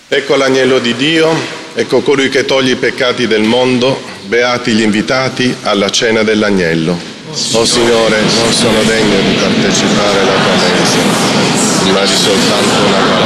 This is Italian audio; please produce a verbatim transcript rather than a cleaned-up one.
Ecco l'agnello di Dio, ecco colui che toglie i peccati del mondo, beati gli invitati alla cena dell'agnello. O Signore, non sono degno di partecipare alla tua mensa, ma di soltanto una parola.